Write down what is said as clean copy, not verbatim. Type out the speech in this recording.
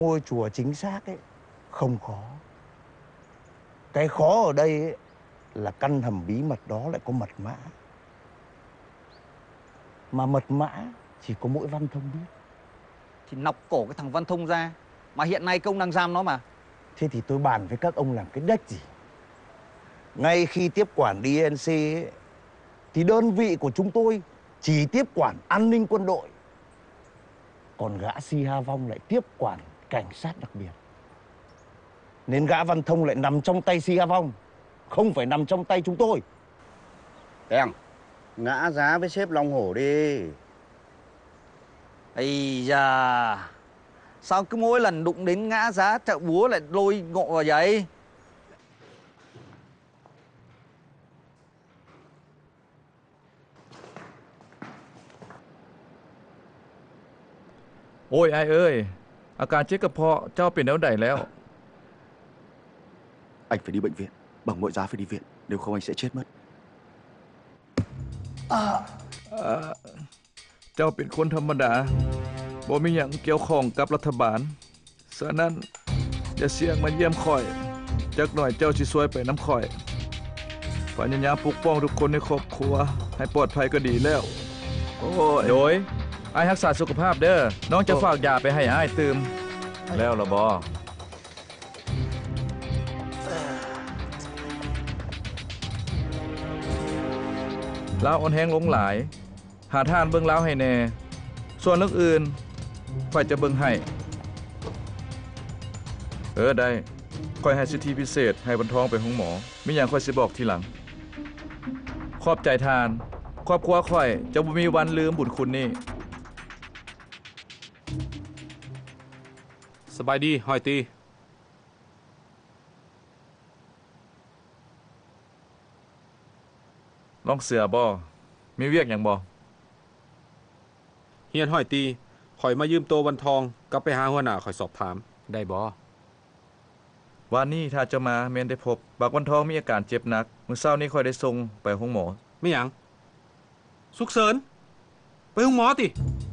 Ngôi chùa chính xác ấy không khó. Cái khó ở đây ấy, là căn hầm bí mật đó lại có mật mã. Mà mật mã chỉ có mỗi Văn Thông biết. Thì nọc cổ cái thằng Văn Thông ra. Mà hiện nay công đang giam nó mà. Thế thì tôi bàn với các ông làm cái đếch gì. Ngay khi tiếp quản DNC ấy, thì đơn vị của chúng tôi chỉ tiếp quản an ninh quân đội. Còn gã Si Ha Vong lại tiếp quản cảnh sát đặc biệt. Nên gã Văn Thông lại nằm trong tay Si Ha Vong, không phải nằm trong tay chúng tôi. Em, ngã giá với sếp Long Hổ đi. Ây da, sao cứ mỗi lần đụng đến ngã giá chợ búa lại lôi ngộ vào vậy? Ôi ai ơi, อาการเจ็บกระเพาะเจ้าเป็นแนวใดแล้ว Anh phải đi bệnh viện, bằng mọi giá phải đi viện, nếu không anh sẽ chết mất. เจ้าเป็นคนธรรมดาบ่มีหยังเกี่ยวข้องกับรัฐบาลฉะนั้นอย่าเสี่ยงมาเยี่ยมข่อยจักหน่อยเจ้าสิซวยไปน้ำข่อยพยายามปกป้องทุกคนในครอบครัวให้ปลอดภัยก็ดีแล้วโอ้ยโดยอ้ายรักษาสุขภาพเด้อน้องจะฝากยาไปให้อ้ายตื่มแล้วล่ะบ่ลาวอ่อนแฮงลงหลายหาทานเบิ่งลาวให้แน่ส่วนเรื่องอื่นข่อยจะเบิ่งให้ได้ข่อยให้สิทธิพิเศษให้บรรทองไปห้องหมอมีหยังข่อยสิบอกทีหลังขอบใจทานครอบครัวข่อยจะบ่มีวันลืมบุญคุณนี่สบายดีหอยตีลองเสือบ่มีเวียกหยังบ่เฮียนหอยตีข่อยมายืมตัววันทองกลับไปหาหัวหน้าข่อยสอบถามได้บ่วันนี้ถ้าจะมาแม่นได้พบบักวันทองมีอาการเจ็บหนักมื้อเช้านี้ค่อยได้ส่งไปห้องหมอไม่หยังสุกเสริญไปห้องหมอติ